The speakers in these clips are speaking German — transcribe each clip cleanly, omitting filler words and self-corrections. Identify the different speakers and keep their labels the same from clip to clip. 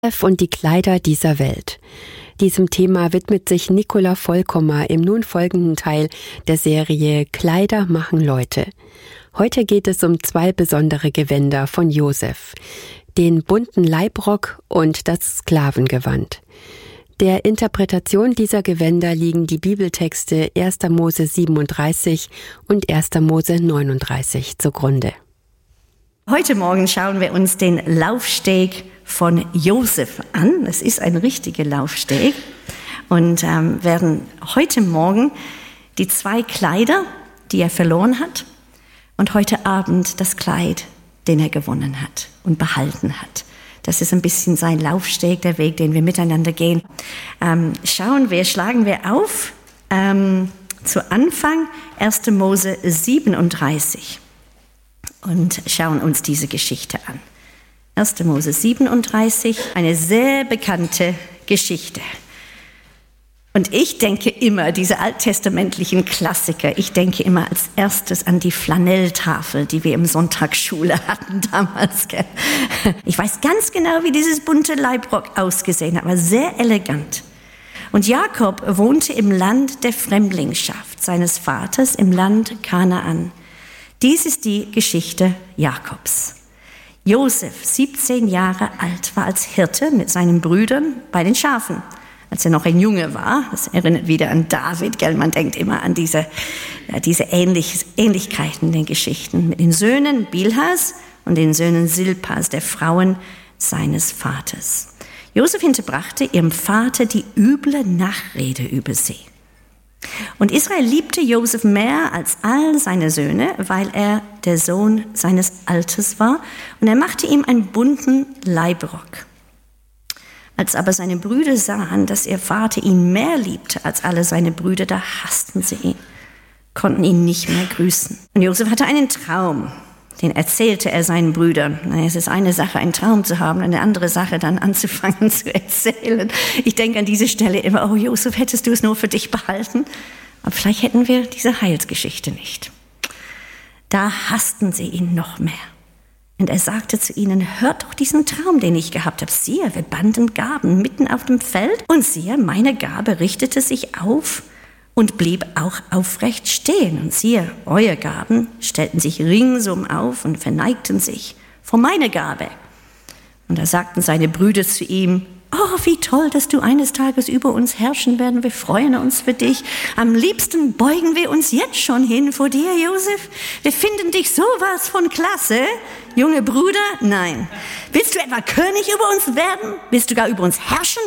Speaker 1: Und die Kleider dieser Welt. Diesem Thema widmet sich Nicola Vollkommer im nun folgenden Teil der Serie Kleider machen Leute. Heute geht es um zwei besondere Gewänder von Josef, den bunten Leibrock und das Sklavengewand. Der Interpretation dieser Gewänder liegen die Bibeltexte 1. Mose 37 und 1. Mose 39 zugrunde.
Speaker 2: Heute Morgen schauen wir uns den Laufsteg von Josef an. Das ist ein richtiger Laufsteg. Und werden heute Morgen die zwei Kleider, die er verloren hat, und heute Abend das Kleid, den er gewonnen hat und behalten hat. Das ist ein bisschen sein Laufsteg, der Weg, den wir miteinander gehen. Schlagen wir auf zu Anfang 1. Mose 37 und schauen uns diese Geschichte an. 1. Mose 37, eine sehr bekannte Geschichte. Und ich denke immer, diese alttestamentlichen Klassiker, ich denke immer als erstes an die Flanelltafel, die wir im Sonntagsschule hatten damals. Gell? Ich weiß ganz genau, wie dieses bunte Leibrock ausgesehen hat, aber sehr elegant. Und Jakob wohnte im Land der Fremdlingschaft seines Vaters, im Land Kanaan. Dies ist die Geschichte Jakobs. Josef, 17 Jahre alt, war als Hirte mit seinen Brüdern bei den Schafen. Als er noch ein Junge war, das erinnert wieder an David, gell? Man denkt immer an diese Ähnlichkeiten in den Geschichten mit den Söhnen Bilhas und den Söhnen Silpas, der Frauen seines Vaters. Josef hinterbrachte ihrem Vater die üble Nachrede über sie. Und Israel liebte Josef mehr als all seine Söhne, weil er der Sohn seines Alters war, und er machte ihm einen bunten Leibrock. Als aber seine Brüder sahen, dass ihr Vater ihn mehr liebte als alle seine Brüder, da hassten sie ihn, konnten ihn nicht mehr grüßen. Und Josef hatte einen Traum, den erzählte er seinen Brüdern. Es ist eine Sache, einen Traum zu haben, eine andere Sache, dann anzufangen zu erzählen. Ich denke an diese Stelle immer, oh Josef, hättest du es nur für dich behalten? Aber vielleicht hätten wir diese Heilsgeschichte nicht. Da hassten sie ihn noch mehr. Und er sagte zu ihnen, hört doch diesen Traum, den ich gehabt habe. Siehe, wir banden Gaben mitten auf dem Feld. Und siehe, meine Gabe richtete sich auf und blieb auch aufrecht stehen. Und siehe, eure Gaben stellten sich ringsum auf und verneigten sich vor meine Gabe. Und da sagten seine Brüder zu ihm, oh, wie toll, dass du eines Tages über uns herrschen werden. Wir freuen uns für dich. Am liebsten beugen wir uns jetzt schon hin vor dir, Josef. Wir finden dich sowas von klasse. Junge Bruder, nein. Willst du etwa König über uns werden? Willst du gar über uns herrschen?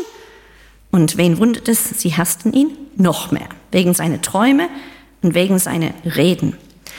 Speaker 2: Und wen wundert es? Sie hassten ihn noch mehr, wegen seiner Träume und wegen seiner Reden.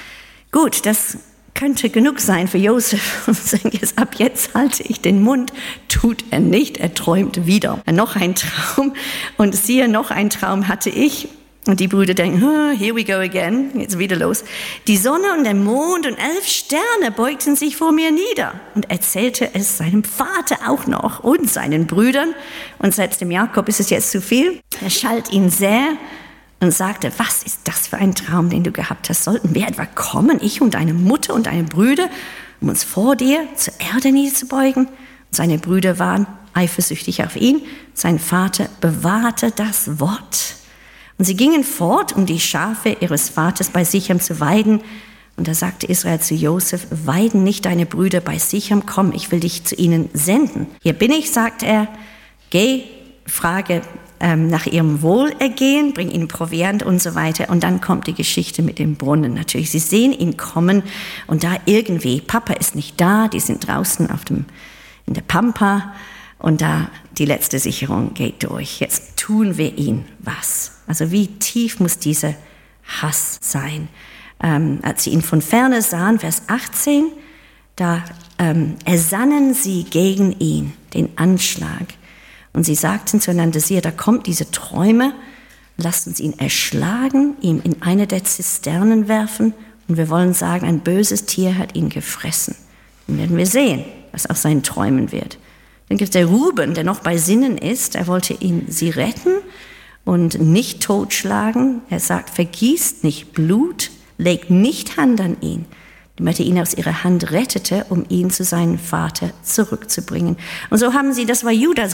Speaker 2: Gut, das könnte genug sein für Josef. Und sagen jetzt, ab jetzt halte ich den Mund. Tut er nicht, er träumt wieder. Noch ein Traum. Und siehe, noch ein Traum hatte ich. Und die Brüder denken, here we go again, jetzt wieder los. Die Sonne und der Mond und 11 Sterne beugten sich vor mir nieder. Und erzählte es seinem Vater auch noch und seinen Brüdern. Und selbst dem Jakob ist es jetzt zu viel. Er schalt ihn sehr und sagte, was ist das für ein Traum, den du gehabt hast? Sollten wir etwa kommen, ich und deine Mutter und deine Brüder, um uns vor dir zur Erde niederzubeugen? Und seine Brüder waren eifersüchtig auf ihn. Sein Vater bewahrte das Wort. Und sie gingen fort, um die Schafe ihres Vaters bei Sichem zu weiden. Und da sagte Israel zu Josef, weiden nicht deine Brüder bei Sichem, komm, ich will dich zu ihnen senden. Hier bin ich, sagt er, geh, frage nach ihrem Wohlergehen, bring ihnen Proviant und so weiter. Und dann kommt die Geschichte mit dem Brunnen. Natürlich, sie sehen ihn kommen und da irgendwie, Papa ist nicht da, die sind draußen in der Pampa. Und da die letzte Sicherung geht durch. Jetzt tun wir ihn was. Also wie tief muss dieser Hass sein? Als sie ihn von ferne sahen, Vers 18, da ersannen sie gegen ihn den Anschlag. Und sie sagten zueinander, siehe, da kommt dieser Träumer, lasst uns ihn erschlagen, ihn in eine der Zisternen werfen und wir wollen sagen, ein böses Tier hat ihn gefressen. Dann werden wir sehen, was aus seinen Träumen wird. Dann gibt es der Ruben, der noch bei Sinnen ist. Er wollte sie retten und nicht totschlagen. Er sagt, vergießt nicht Blut, legt nicht Hand an ihn. damit er ihn aus ihrer Hand rettete, um ihn zu seinem Vater zurückzubringen. Und so haben sie, das war Judas